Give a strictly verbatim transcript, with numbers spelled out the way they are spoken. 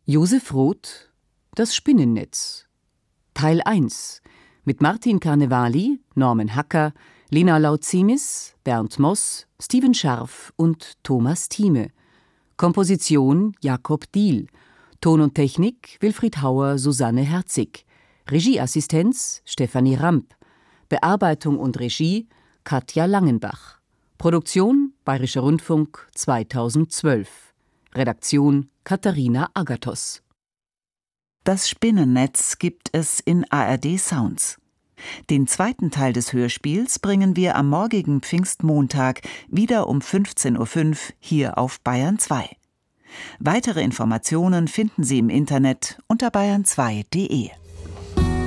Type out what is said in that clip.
Josef Roth: Das Spinnennetz. Teil eins mit Martin Carnevali, Norman Hacker, Lena Lautzimis, Bernd Moss, Steven Scharf und Thomas Thieme. Komposition Jakob Diehl. Ton und Technik Wilfried Hauer, Susanne Herzig. Regieassistenz Stefanie Ramp. Bearbeitung und Regie Katja Langenbach. Produktion Bayerischer Rundfunk zweitausendzwölf. Redaktion Katharina Agathos. Das Spinnennetz gibt es in A R D Sounds. Den zweiten Teil des Hörspiels bringen wir am morgigen Pfingstmontag wieder um fünfzehn Uhr fünf hier auf Bayern zwei. Weitere Informationen finden Sie im Internet unter bayern zwei punkt de.